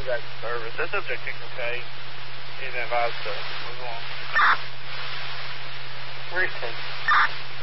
me back to service. That subject is okay. He's advised to move on. Where's Ted?